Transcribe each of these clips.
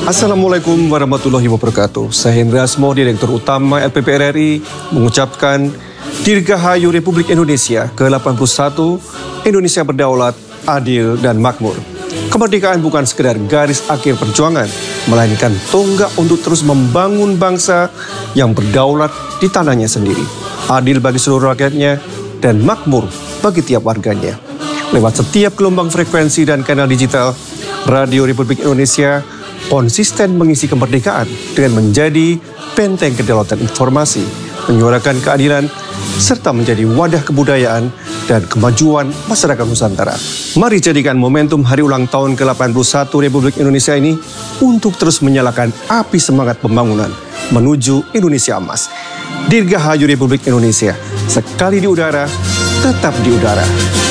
Assalamualaikum warahmatullahi wabarakatuh. Saya Hendra Asmo, Direktur Utama LPP RRI, mengucapkan Dirgahayu Republik Indonesia ke-81, Indonesia berdaulat, adil, dan makmur. Kemerdekaan bukan sekedar garis akhir perjuangan, melainkan tonggak untuk terus membangun bangsa yang berdaulat di tanahnya sendiri, adil bagi seluruh rakyatnya, dan makmur bagi tiap warganya. Lewat setiap gelombang frekuensi dan kanal digital, Radio Republik Indonesia konsisten mengisi kemerdekaan dengan menjadi benteng kedaulatan informasi, menyuarakan keadilan, serta menjadi wadah kebudayaan dan kemajuan masyarakat Nusantara. Mari jadikan momentum hari ulang tahun ke-81 Republik Indonesia ini untuk terus menyalakan api semangat pembangunan menuju Indonesia Emas. Dirgahayu Republik Indonesia, sekali di udara, tetap di udara.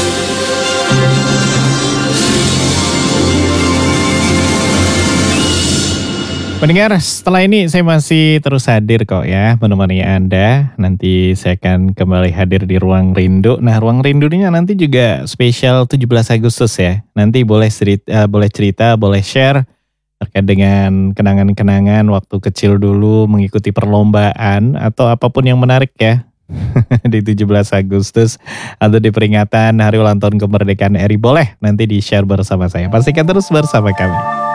Pendengar, setelah ini saya masih terus hadir kok ya menemani Anda. Nanti saya akan kembali hadir di Ruang Rindu. Nah, Ruang Rindu ini nanti juga spesial 17 Agustus ya. Nanti boleh cerita, boleh share terkait dengan kenangan-kenangan waktu kecil dulu mengikuti perlombaan atau apapun yang menarik ya. Di 17 Agustus atau di peringatan Hari Ulang Tahun Kemerdekaan RI, boleh nanti di-share bersama saya. Pastikan terus bersama kami.